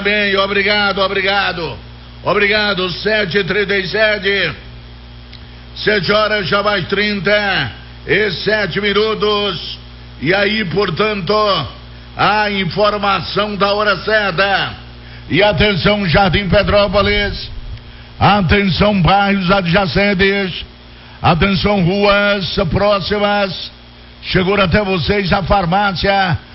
bem, obrigado. Obrigado, 7h37. 7 horas já mais 37 minutos. E aí, portanto, a informação da hora certa. E atenção, Jardim Petrópolis. Atenção, bairros adjacentes. Atenção, ruas próximas. Chegou até vocês a farmácia